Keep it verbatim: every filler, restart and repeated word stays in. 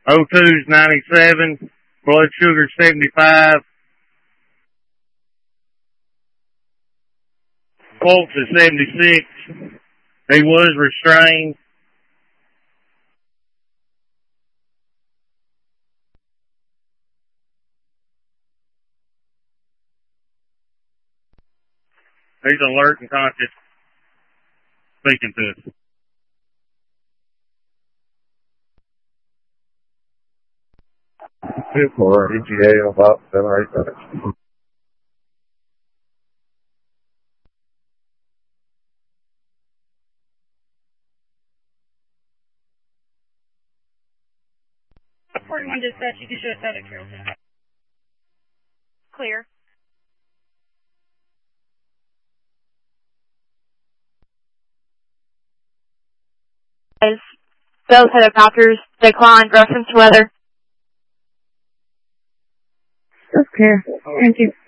O two's ninety-seven. Blood sugar seventy-five. Pulse is seventy-six. He was restrained. He's alert and conscious, speaking to us. Two for E G A in about seven or eight minutes. forty-one dispatch, you can show us out of Carrollton. Clear. Those helicopters decline reference weather. That's clear. Thank you.